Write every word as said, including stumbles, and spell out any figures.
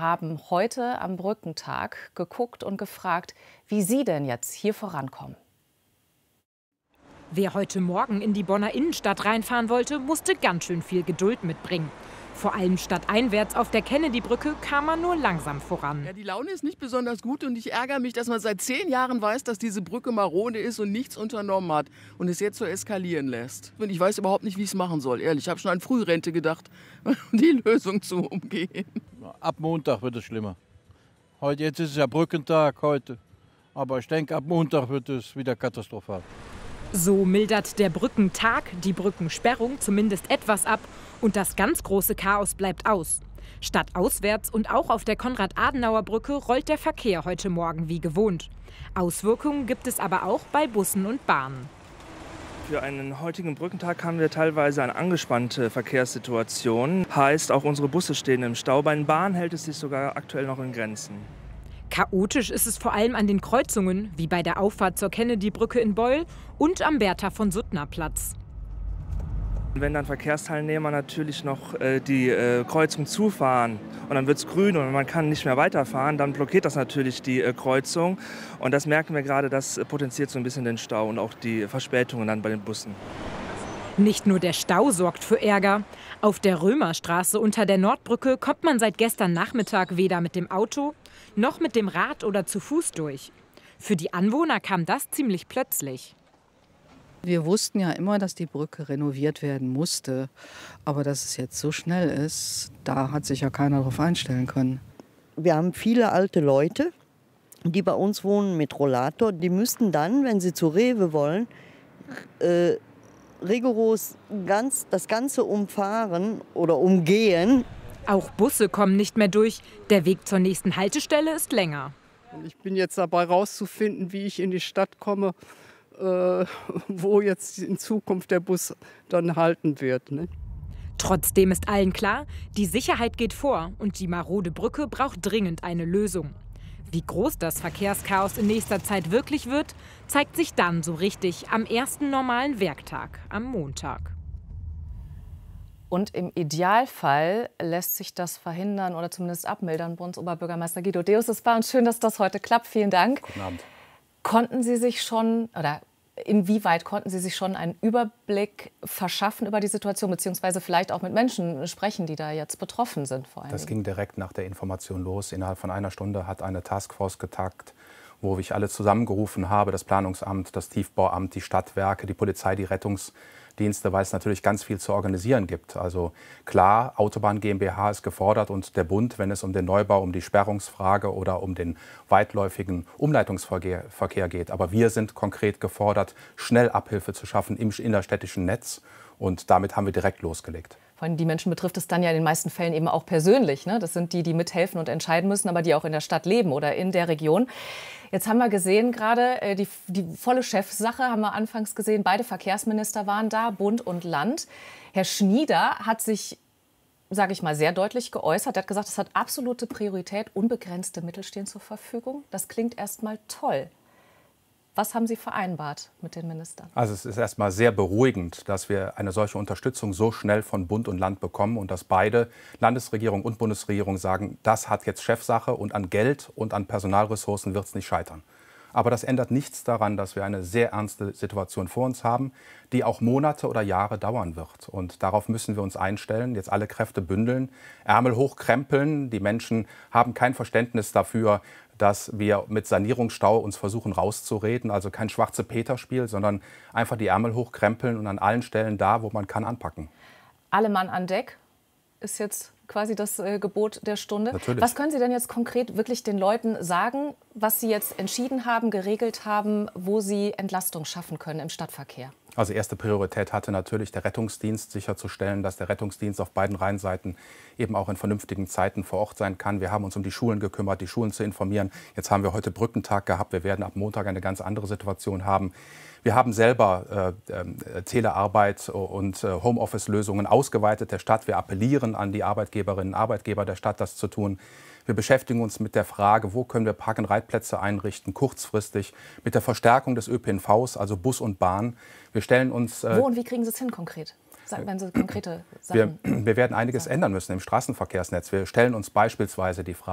haben heute am Brückentag geguckt und gefragt, wie Sie denn jetzt hier vorankommen. Wer heute Morgen in die Bonner Innenstadt reinfahren wollte, musste ganz schön viel Geduld mitbringen. Vor allem stadteinwärts auf der Kennedy-Brücke kam man nur langsam voran. Ja, die Laune ist nicht besonders gut und ich ärgere mich, dass man seit zehn Jahren weiß, dass diese Brücke marode ist und nichts unternommen hat und es jetzt so eskalieren lässt. Und ich weiß überhaupt nicht, wie ich es machen soll, ehrlich. Ich habe schon an Frührente gedacht, um die Lösung zu umgehen. Ab Montag wird es schlimmer. Heute, jetzt ist es ja Brückentag heute, aber ich denke, ab Montag wird es wieder katastrophal. So mildert der Brückentag die Brückensperrung zumindest etwas ab und das ganz große Chaos bleibt aus. Stadtauswärts und auch auf der Konrad-Adenauer-Brücke rollt der Verkehr heute Morgen wie gewohnt. Auswirkungen gibt es aber auch bei Bussen und Bahnen. Für einen heutigen Brückentag haben wir teilweise eine angespannte Verkehrssituation. Heißt, auch unsere Busse stehen im Stau. Bei den Bahnen hält es sich sogar aktuell noch in Grenzen. Chaotisch ist es vor allem an den Kreuzungen, wie bei der Auffahrt zur Kennedy-Brücke in Beul und am Bertha-von-Suttner-Platz. Wenn dann Verkehrsteilnehmer natürlich noch äh, die äh, Kreuzung zufahren und dann wird es grün und man kann nicht mehr weiterfahren, dann blockiert das natürlich die äh, Kreuzung. Und das merken wir gerade, das äh, potenziert so ein bisschen den Stau und auch die Verspätungen dann bei den Bussen. Nicht nur der Stau sorgt für Ärger. Auf der Römerstraße unter der Nordbrücke kommt man seit gestern Nachmittag weder mit dem Auto noch mit dem Rad oder zu Fuß durch. Für die Anwohner kam das ziemlich plötzlich. Wir wussten ja immer, dass die Brücke renoviert werden musste. Aber dass es jetzt so schnell ist, da hat sich ja keiner darauf einstellen können. Wir haben viele alte Leute, die bei uns wohnen mit Rollator. Die müssten dann, wenn sie zu Rewe wollen, äh, rigoros ganz, das Ganze umfahren oder umgehen. Auch Busse kommen nicht mehr durch. Der Weg zur nächsten Haltestelle ist länger. Ich bin jetzt dabei, rauszufinden, wie ich in die Stadt komme, äh, wo jetzt in Zukunft der Bus dann halten wird. Ne? Trotzdem ist allen klar, die Sicherheit geht vor und die marode Brücke braucht dringend eine Lösung. Wie groß das Verkehrschaos in nächster Zeit wirklich wird, zeigt sich dann so richtig am ersten normalen Werktag, am Montag. Und im Idealfall lässt sich das verhindern oder zumindest abmildern. Bundesоberbürgermeister Guido Deus, es war uns schön, dass das heute klappt. Vielen Dank. Guten Abend. Konnten Sie sich schon, oder inwieweit konnten Sie sich schon einen Überblick verschaffen über die Situation, beziehungsweise vielleicht auch mit Menschen sprechen, die da jetzt betroffen sind? Vor allem? Das ging direkt nach der Information los. Innerhalb von einer Stunde hat eine Taskforce getagt, wo ich alle zusammengerufen habe, das Planungsamt, das Tiefbauamt, die Stadtwerke, die Polizei, die Rettungsdienste, weil es natürlich ganz viel zu organisieren gibt. Also klar, Autobahn GmbH ist gefordert und der Bund, wenn es um den Neubau, um die Sperrungsfrage oder um den weitläufigen Umleitungsverkehr Verkehr geht. Aber wir sind konkret gefordert, schnell Abhilfe zu schaffen im innerstädtischen Netz. Und damit haben wir direkt losgelegt. Vor allem die Menschen betrifft es dann ja in den meisten Fällen eben auch persönlich. Ne? Das sind die, die mithelfen und entscheiden müssen, aber die auch in der Stadt leben oder in der Region. Jetzt haben wir gesehen gerade, die, die volle Chefsache haben wir anfangs gesehen. Beide Verkehrsminister waren da, Bund und Land. Herr Schnieder hat sich, sage ich mal, sehr deutlich geäußert. Er hat gesagt, es hat absolute Priorität, unbegrenzte Mittel stehen zur Verfügung. Das klingt erst mal toll. Was haben Sie vereinbart mit den Ministern? Also es ist erstmal sehr beruhigend, dass wir eine solche Unterstützung so schnell von Bund und Land bekommen und dass beide, Landesregierung und Bundesregierung, sagen, das hat jetzt Chefsache und an Geld und an Personalressourcen wird es nicht scheitern. Aber das ändert nichts daran, dass wir eine sehr ernste Situation vor uns haben, die auch Monate oder Jahre dauern wird. Und darauf müssen wir uns einstellen, jetzt alle Kräfte bündeln, Ärmel hochkrempeln. Die Menschen haben kein Verständnis dafür, dass wir mit Sanierungsstau uns versuchen rauszureden. Also kein Schwarze-Peter-Spiel, sondern einfach die Ärmel hochkrempeln und an allen Stellen da, wo man kann, anpacken. Alle Mann an Deck ist jetzt quasi das äh, Gebot der Stunde. Natürlich. Was können Sie denn jetzt konkret wirklich den Leuten sagen, was Sie jetzt entschieden haben, geregelt haben, wo Sie Entlastung schaffen können im Stadtverkehr? Also erste Priorität hatte natürlich der Rettungsdienst, sicherzustellen, dass der Rettungsdienst auf beiden Rheinseiten eben auch in vernünftigen Zeiten vor Ort sein kann. Wir haben uns um die Schulen gekümmert, die Schulen zu informieren. Jetzt haben wir heute Brückentag gehabt. Wir werden ab Montag eine ganz andere Situation haben. Wir haben selber äh, äh, Telearbeit und äh, Homeoffice-Lösungen ausgeweitet der Stadt. Wir appellieren an die Arbeitgeberinnen und Arbeitgeber der Stadt, das zu tun. Wir beschäftigen uns mit der Frage, wo können wir Park- und Reitplätze einrichten, kurzfristig, mit der Verstärkung des Ö P N Vs, also Bus und Bahn. Wir stellen uns, äh, Wo und wie kriegen Sie es hin konkret? Sagen, wenn Sie konkrete Sachen wir, wir werden einiges sagen. ändern müssen im Straßenverkehrsnetz. Wir stellen uns beispielsweise die Frage,